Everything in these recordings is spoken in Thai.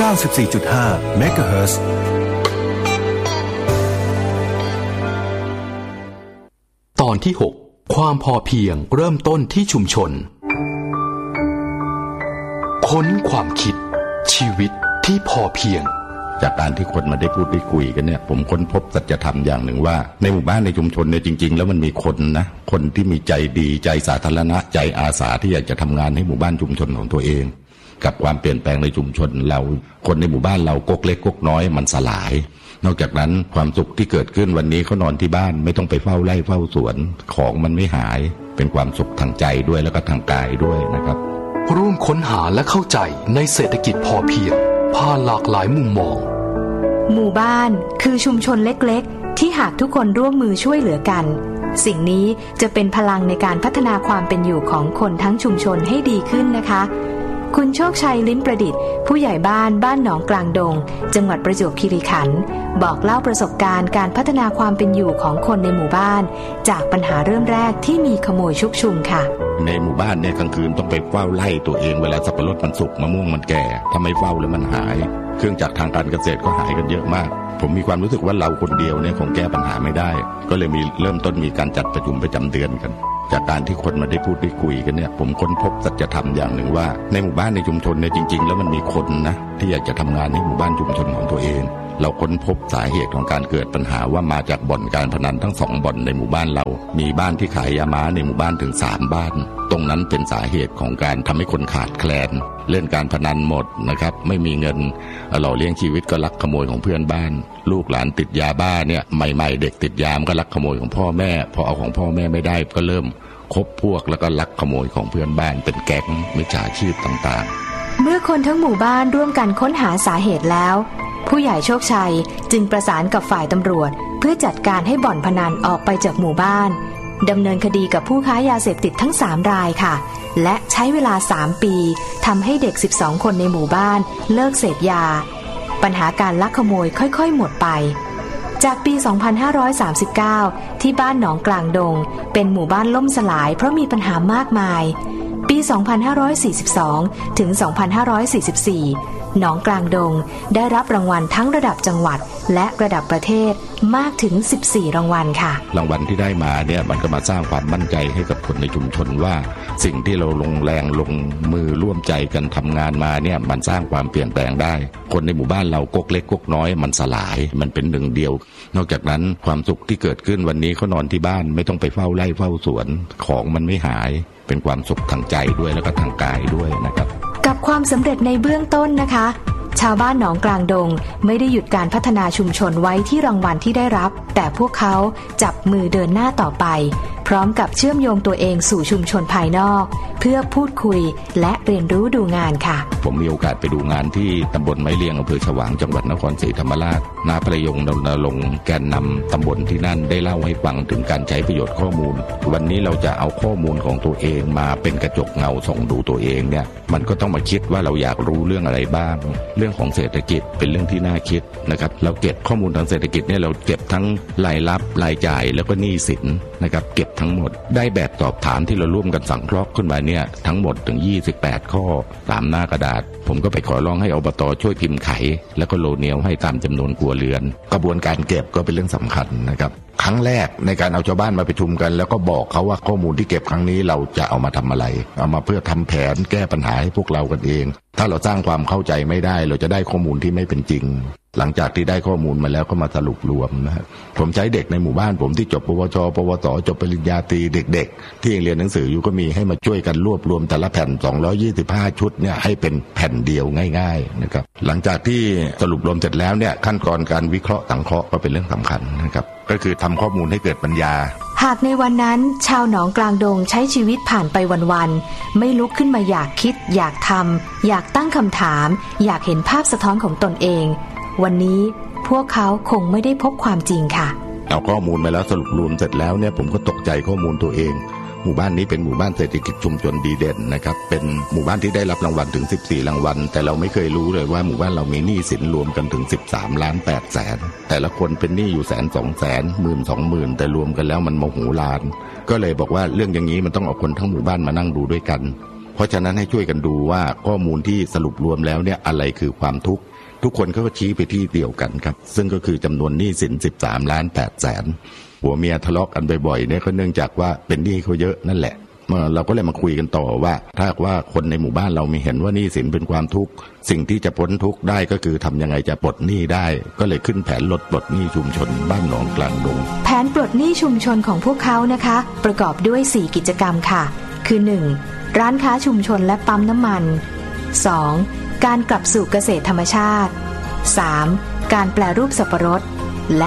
94.5 เมกะเฮิรตซ์ตอนที่ 6 ความพอเพียงเริ่มต้นที่ชุมชนค้นความคิดชีวิตที่พอเพียงจากการที่คนมาได้พูดได้คุยกันเนี่ยผมค้นพบสัจธรรมอย่างหนึ่งว่าในหมู่บ้านในชุมชนเนี่ยจริงๆแล้วมันมีคนนะคนที่มีใจดีใจสาธารณะใจอาสาที่อยากจะทำงานให้หมู่บ้านชุมชนของตัวเองกับความเปลี่ยนแปลงในชุมชนเราคนในหมู่บ้านเราก๊กเล็กก๊กน้อยมันสลายนอกจากนั้นความสุขที่เกิดขึ้นวันนี้เขานอนที่บ้านไม่ต้องไปเฝ้าไร่เฝ้าสวนของมันไม่หายเป็นความสุขทางใจด้วยแล้วก็ทางกายด้วยนะครับร่วมค้นหาและเข้าใจในเศรษฐกิจพอเพียงผ่านหลากหลายมุมมองหมู่บ้านคือชุมชนเล็กๆที่หากทุกคนร่วมมือช่วยเหลือกันสิ่งนี้จะเป็นพลังในการพัฒนาความเป็นอยู่ของคนทั้งชุมชนให้ดีขึ้นนะคะคุณโชคชัยลิ้มประดิษฐ์ผู้ใหญ่บ้านหนองกลางดงจังหวัดประจวบคีรีขันธ์บอกเล่าประสบการณ์การพัฒนาความเป็นอยู่ของคนในหมู่บ้านจากปัญหาเริ่มแรกที่มีขโมยชุกชุมค่ะในหมู่บ้านเนี่ยกลางคืนต้องไปเฝ้าไล่ตัวเองเวลาสับปะรดมันสุกมะม่วงมันแก่ถ้าไม่เฝ้าแล้วมันหายเครื่องจักรทางการเกษตรก็หายกันเยอะมากผมมีความรู้สึกว่าเราคนเดียวเนี่ยคงแก้ปัญหาไม่ได้ก็เลยเริ่มต้นมีการจัดประชุมประจำเดือนกันจากการที่คนมาได้พูดได้คุยกันเนี่ยผมค้นพบสัจธรรมอย่างหนึ่งว่าในหมู่บ้านในชุมชนเนี่ยจริงๆแล้วมันมีคนนะที่อยากจะทำงานในหมู่บ้านชุมชนของตัวเองเราค้นพบสาเหตุของการเกิดปัญหาว่ามาจากบ่อนการพนันทั้ง2บ่อนในหมู่บ้านเรามีบ้านที่ขายยาม้าในหมู่บ้านถึง3บ้านตรงนั้นเป็นสาเหตุของการทำให้คนขาดแคลนเล่นการพนันหมดนะครับไม่มีเงินหล่อเลี้ยงชีวิตก็ลักขโมยของเพื่อนบ้านลูกหลานติดยาบ้าเนี่ยใหม่ๆเด็กติดยามก็ลักขโมยของพ่อแม่พอเอาของพ่อแม่ไม่ได้ก็เริ่มคบพวกแล้วก็ลักขโมยของเพื่อนบ้านเป็นแก๊งมิจฉาชีพต่างๆเมื่อคนทั้งหมู่บ้านร่วมกันค้นหาสาเหตุแล้วผู้ใหญ่โชคชัยจึงประสานกับฝ่ายตำรวจเพื่อจัดการให้บ่อนพนันออกไปจากหมู่บ้านดำเนินคดีกับผู้ค้ายาเสพติดทั้ง3รายค่ะและใช้เวลา3ปีทำให้เด็ก12คนในหมู่บ้านเลิกเสพยาปัญหาการลักขโมยค่อยๆหมดไปจากปี 2539 ที่บ้านหนองกลางดงเป็นหมู่บ้านล่มสลายเพราะมีปัญหามากมายปี 2542 ถึง 2544 หนองกลางดงได้รับรางวัลทั้งระดับจังหวัดและระดับประเทศมากถึง14รางวัลค่ะรางวัลที่ได้มาเนี่ยมันก็มาสร้างความมั่นใจให้กับคนในชุมชนว่าสิ่งที่เราลงแรงลงมือร่วมใจกันทำงานมาเนี่ยมันสร้างความเปลี่ยนแปลงได้คนในหมู่บ้านเราก๊กเล็กก๊กน้อยมันสลายมันเป็นหนึ่งเดียวนอกจากนั้นความสุขที่เกิดขึ้นวันนี้เขานอนที่บ้านไม่ต้องไปเฝ้าไร่เฝ้าสวนของมันไม่หายเป็นความสุขทางใจด้วยแล้วก็ทางกายด้วยนะครับกับความสำเร็จในเบื้องต้นนะคะชาวบ้านหนองกลางดงไม่ได้หยุดการพัฒนาชุมชนไว้ที่รางวัลที่ได้รับแต่พวกเขาจับมือเดินหน้าต่อไปพร้อมกับเชื่อมโยงตัวเองสู่ชุมชนภายนอกเพื่อพูดคุยและเรียนรู้ดูงานค่ะผมมีโอกาสไปดูงานที่ตำบลไม้เลียงอำเภอฉวางจังหวัดนครศรีธรรมราชนาประยงรณรงค์แกนนำตำบลที่นั่นได้เล่าให้ฟังถึงการใช้ประโยชน์ข้อมูลวันนี้เราจะเอาข้อมูลของตัวเองมาเป็นกระจกเงาส่องดูตัวเองเนี่ยมันก็ต้องมาคิดว่าเราอยากรู้เรื่องอะไรบ้างเรื่องของเศรษฐกิจเป็นเรื่องที่น่าคิดนะครับเราเก็บข้อมูลทางเศรษฐกิจเนี่ยเราเก็บทั้งรายรับรายจ่ายแล้วก็หนี้สินนะครับเก็บทั้งหมดได้แบบสอบถามที่เราร่วมกันสังเคราะห์ขึ้นมาเนี่ยทั้งหมดถึง28ข้อ3หน้ากระดาษผมก็ไปขอร้องให้อบต.ช่วยพิมพ์ไขแล้วก็โลเนียลให้ตามจำนวนครัวเรือนกระบวนการเก็บก็เป็นเรื่องสำคัญนะครับครั้งแรกในการเอาชาวบ้านมาประชุมกันแล้วก็บอกเขาว่าข้อมูลที่เก็บครั้งนี้เราจะเอามาทำอะไรเอามาเพื่อทำแผนแก้ปัญหาให้พวกเรากันเองถ้าเราสร้างความเข้าใจไม่ได้เราจะได้ข้อมูลที่ไม่เป็นจริงหลังจากที่ได้ข้อมูลมาแล้วก็มาสรุปรวมนะครับผมใช้เด็กในหมู่บ้านผมที่จบปวชปวสจบปริญญาตรีเด็กๆที่ยังเรียนหนังสืออยู่ก็มีให้มาช่วยกันรวบรวมแต่ละแผ่น225ชุดเนี่ยให้เป็นแผ่นเดียวง่ายๆนะครับหลังจากที่สรุปรวมเสร็จแล้วเนี่ยขั้นตอนการวิเคราะห์สังเคราะห์ก็เป็นเรื่องสำคัญนะครับก็คือทำข้อมูลให้เกิดปัญญาหากในวันนั้นชาวหนองกลางดงใช้ชีวิตผ่านไปวันๆไม่ลุกขึ้นมาอยากคิดอยากทำอยากตั้งคำถามอยากเห็นภาพสะท้อนของตนเองวันนี้พวกเขาคงไม่ได้พบความจริงค่ะเอาข้อมูลมาแล้วสรุปรวมเสร็จแล้วเนี่ยผมก็ตกใจข้อมูลตัวเองหมู่บ้านนี้เป็นหมู่บ้านเศรษฐกิจชุมชนดีเด่นนะครับเป็นหมู่บ้านที่ได้รับรางวัลถึง14รางวัลแต่เราไม่เคยรู้เลยว่าหมู่บ้านเรามีหนี้สินรวมกันถึง13.8 แสนแต่ละคนเป็นหนี้อยู่120,000 แต่รวมกันแล้วมันมโหฬารก็เลยบอกว่าเรื่องอย่างนี้มันต้องเอาคนทั้งหมู่บ้านมานั่งดูด้วยกันเพราะฉะนั้นให้ช่วยกันดูว่าข้อมูลที่สรุปรวมแล้วเนี่ยอะไรคือความทุกข์ทุกคนก็ชี้ไปที่เดียวกันครับซึ่งก็คือจำนวนหนี้สิน13,800,000ผัวเมียทะเลาะกันบ่อยๆเนี่ยก็เนื่องจากว่าเป็นหนี้เขาเยอะนั่นแหละเราก็เลยมาคุยกันต่อว่าถ้าว่าคนในหมู่บ้านเรามีเห็นว่าหนี้สินเป็นความทุกข์สิ่งที่จะพ้นทุกข์ได้ก็คือทำยังไงจะปลดหนี้ได้ก็เลยขึ้นแผนลดปลดหนี้ชุมชนบ้านหนองกลางดงแผนปลดหนี้ชุมชนของพวกเขานะคะประกอบด้วย4กิจกรรมค่ะคือ 1. ร้านค้าชุมชนและปั๊มน้ำมัน 2. การกลับสู่เกษตรธรรมชาติ 3. การแปรรูปสับปะรดและ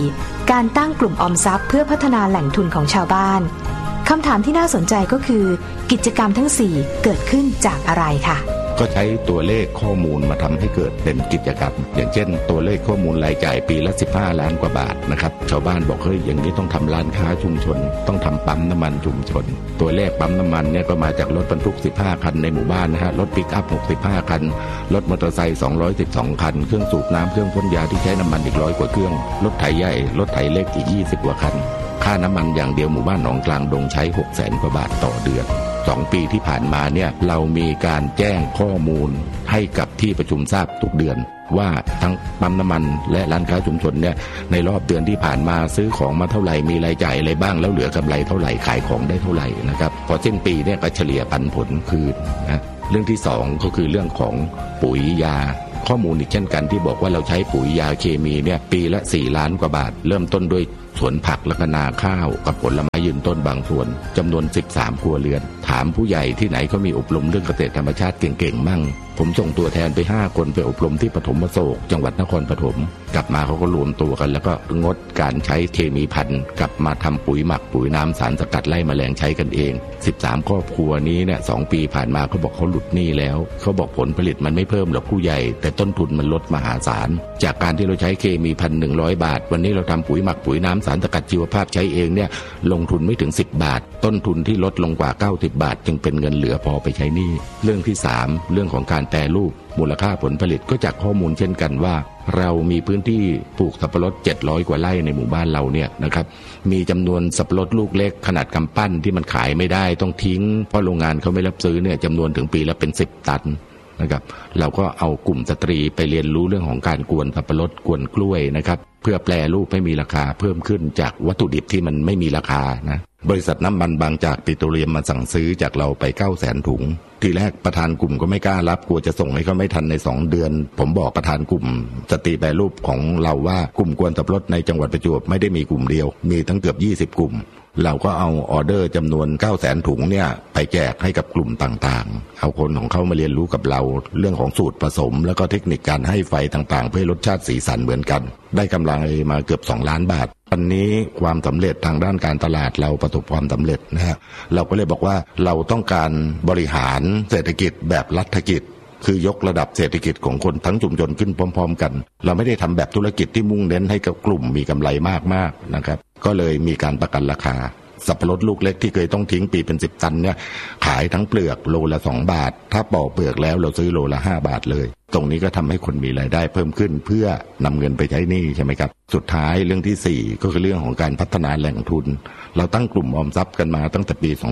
4. การตั้งกลุ่มออมทรัพย์เพื่อพัฒนาแหล่งทุนของชาวบ้านคำถามที่น่าสนใจก็คือกิจกรรมทั้ง4เกิดขึ้นจากอะไรค่ะก็ใช้ตัวเลขข้อมูลมาทำให้เกิดเป็นกิจกรรมอย่างเช่นตัวเลขข้อมูลรายจ่ายปีละ15 ล้านกว่าบาทนะครับชาวบ้านบอกเฮ้ยอย่างนี้ต้องทำร้านค้าชุมชนต้องทำปั๊มน้ำมันชุมชนตัวเลขปั๊มน้ำมันเนี่ยก็มาจากรถบรรทุก15 คันในหมู่บ้านนะฮะรถปิกอัพ65 คันรถมอเตอร์ไซค์212 คันเครื่องสูบน้ำเครื่องพ่นยาที่ใช้น้ำมันอีก100 กว่าเครื่องรถไถใหญ่รถไถเล็กอีก20 กว่าคันค่าน้ำมันอย่างเดียวหมู่บ้านหนองกลางดงใช้ 600,000 กว่าบาทต่อเดือน2 ปีที่ผ่านมาเนี่ยเรามีการแจ้งข้อมูลให้กับที่ประชุมทราบทุกเดือนว่าทั้งปั๊มน้ำมันและร้านค้าชุมชนเนี่ยในรอบเดือนที่ผ่านมาซื้อของมาเท่าไหร่มีรายจ่ายอะไรบ้างแล้วเหลือกำไรเท่าไหร่ขายของได้เท่าไหร่นะครับพอสิ้นปีเนี่ยก็เฉลี่ยปันผลคืนนะเรื่องที่2ก็คือเรื่องของปุ๋ยยาข้อมูลอีกเช่นกันที่บอกว่าเราใช้ปุ๋ยยาเคมีเนี่ยปีละ4 ล้านกว่าบาทเริ่มต้นด้วยสวนผักและนาข้าวกับผลไม้ยืนต้นบางส่วนจำนวน13 ครัวเรือนถามผู้ใหญ่ที่ไหนเขามีอบรมเรื่องเกษตรธรรมชาติเก่งๆมั่งผมส่งตัวแทนไป5 คนไปอบรมที่ปฐมโศกจังหวัดนครปฐมกลับมาเขาก็รวมตัวกันแล้วก็งดการใช้เคมีพันธุ์กลับมาทำปุ๋ยหมักปุ๋ยน้ำสารสกัดไล่แมลงใช้กันเอง13 ครอบครัวนี้เนี่ย2 ปีผ่านมาเขาบอกเขาหลุดหนี้แล้วเขาบอกผลผลิตมันไม่เพิ่มหรอกผู้ใหญ่แต่ต้นทุนมันลดมหาศาลจากการที่เราใช้เคมี1,100 บาทวันนี้เราทำปุ๋ยหมักปุ๋ยน้ำสารสกัดชีวภาพใช้เองเนี่ยลงทุนไม่ถึง10 บาทต้นทุนที่ลดลงกว่า90 บาทจึงเป็นเงินเหลือพอไปใช้หนี้เรื่องที่3เรื่องของการแปรรูปมูลค่าผลผลิตก็จากข้อมูลเช่นกันว่าเรามีพื้นที่ปลูกสับปะรด700 กว่าไร่ในหมู่บ้านเราเนี่ยนะครับมีจำนวนสับปะรดลูกเล็กขนาดกำปั้นที่มันขายไม่ได้ต้องทิ้งเพราะโรงงานเขาไม่รับซื้อเนี่ยจำนวนถึงปีละเป็น10 ตันนะครับเราก็เอากลุ่มสตรีไปเรียนรู้เรื่องของการกวนสับปะรดกวนกล้วยนะครับเพื่อแปรรูปให้มีราคาเพิ่มขึ้นจากวัตถุดิบที่มันไม่มีราคานะบริษัทน้ำมันบางจากปิโตรเลียมมาสั่งซื้อจากเราไป 900,000 ถุงทีแรกประธานกลุ่มก็ไม่กล้ารับกลัวจะส่งให้เขาไม่ทันใน2 เดือนผมบอกประธานกลุ่มสตรีแปรรูปของเราว่ากลุ่มกวนสับปะรดในจังหวัดประจวบไม่ได้มีกลุ่มเดียวมีทั้งเกือบ20 กลุ่มเราก็เอาออเดอร์จำนวน 900,000 ถุงเนี่ยไปแจกให้กับกลุ่มต่างๆเอาคนของเขามาเรียนรู้กับเราเรื่องของสูตรผสมแล้วก็เทคนิคการให้ไฟต่างๆเพื่อรสชาติสีสันเหมือนกันได้กำไรมาเกือบ2 ล้านบาทวันนี้ความสำเร็จทางด้านการตลาดเราประสบความสำเร็จนะฮะเราก็เลยบอกว่าเราต้องการบริหารเศรษฐกิจแบบรัฐกิจคือยกระดับเศรษฐกิจของคนทั้งชุมชนขึ้นพร้อมๆกันเราไม่ได้ทำแบบธุรกิจที่มุ่งเน้นให้กับกลุ่มมีกำไรมากๆนะครับก็เลยมีการประกันราคาสับปะรดลูกเล็กที่เคยต้องทิ้งปีเป็น10 ตันเนี่ยขายทั้งเปลือกโลละ2 บาทถ้าปอกเปลือกแล้วเราซื้อโลละ5 บาทเลยตรงนี้ก็ทำให้คนมีรายได้เพิ่มขึ้นเพื่อนำเงินไปใช้หนี้ใช่ไหมครับสุดท้ายเรื่องที่4ก็คือเรื่องของการพัฒนาแหล่งทุนเราตั้งกลุ่มออมทรัพย์กันมาตั้งแต่ปี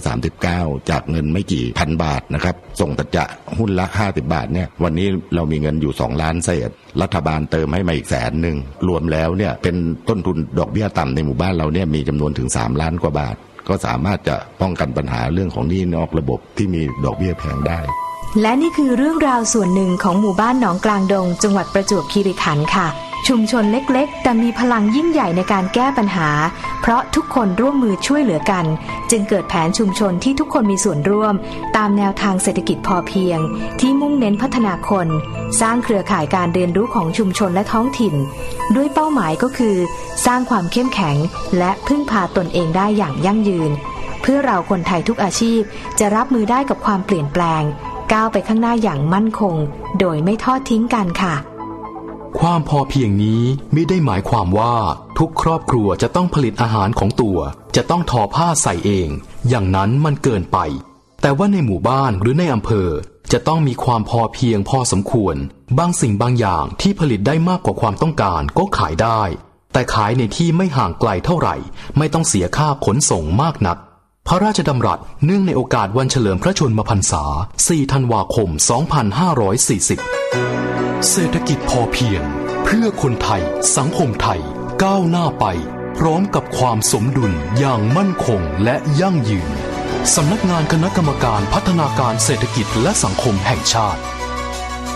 2539จากเงินไม่กี่พันบาทนะครับส่งตัดจะหุ้นละ50 บาทเนี่ยวันนี้เรามีเงินอยู่2 ล้านเศษรัฐบาลเติมให้มาอีก100,000รวมแล้วเนี่ยเป็นต้นทุนดอกเบี้ยต่ำในหมู่บ้านเราเนี่ยมีจำนวนถึง3 ล้านกว่าบาทก็สามารถจะป้องกันปัญหาเรื่องของหนี้นอกระบบที่มีดอกเบี้ยแพงได้และนี่คือเรื่องราวส่วนหนึ่งของหมู่บ้านหนองกลางดงจังหวัดประจวบคีรีขันธ์ค่ะชุมชนเล็กๆแต่มีพลังยิ่งใหญ่ในการแก้ปัญหาเพราะทุกคนร่วมมือช่วยเหลือกันจึงเกิดแผนชุมชนที่ทุกคนมีส่วนร่วมตามแนวทางเศรษฐกิจพอเพียงที่มุ่งเน้นพัฒนาคนสร้างเครือข่ายการเรียนรู้ของชุมชนและท้องถิ่นด้วยเป้าหมายก็คือสร้างความเข้มแข็งและพึ่งพาตนเองได้อย่างยั่งยืนเพื่อเราคนไทยทุกอาชีพจะรับมือได้กับความเปลี่ยนแปลงก้าวไปข้างหน้าอย่างมั่นคงโดยไม่ทอดทิ้งกันค่ะความพอเพียงนี้ไม่ได้หมายความว่าทุกครอบครัวจะต้องผลิตอาหารของตัวจะต้องทอผ้าใส่เองอย่างนั้นมันเกินไปแต่ว่าในหมู่บ้านหรือในอำเภอจะต้องมีความพอเพียงพอสมควรบางสิ่งบางอย่างที่ผลิตได้มากกว่าความต้องการก็ขายได้แต่ขายในที่ไม่ห่างไกลเท่าไหร่ไม่ต้องเสียค่าขนส่งมากนักพระราชดำรัสเนื่องในโอกาสวันเฉลิมพระชนมพรรษา 4 ธันวาคม 2540 เศรษฐกิจพอเพียงเพื่อคนไทยสังคมไทยก้าวหน้าไปพร้อมกับความสมดุลอย่างมั่นคงและยั่งยืนสำนักงานคณะกรรมการพัฒนาการเศรษฐกิจและสังคมแห่งชาติ